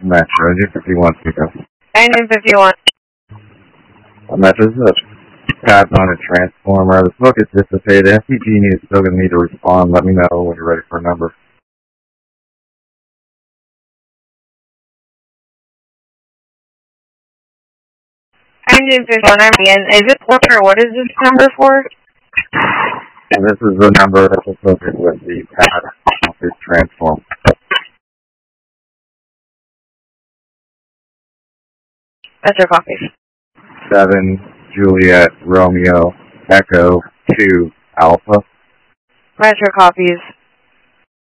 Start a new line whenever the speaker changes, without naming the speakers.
Metro, G51 pickup.
Engine 51.
Metro, this is a pass on a transformer. The smoke is dissipated. SCG is still going to need to respond. Let me know when you're ready for a number.
Engine 51, I'm in. Is it Porter? What is this number for?
And this is the number that's associated with the pad of this transformer.
Metro copies.
7 Juliet Romeo Echo 2 Alpha.
Metro copies.